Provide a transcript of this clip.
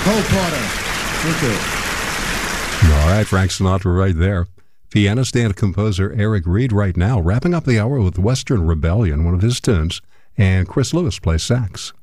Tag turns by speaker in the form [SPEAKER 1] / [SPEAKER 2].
[SPEAKER 1] Cole Porter. Thank you.
[SPEAKER 2] All right, Frank Sinatra right there. Pianist and composer Eric Reed right now, wrapping up the hour with Western Rebellion, one of his tunes, and Chris Lewis plays sax.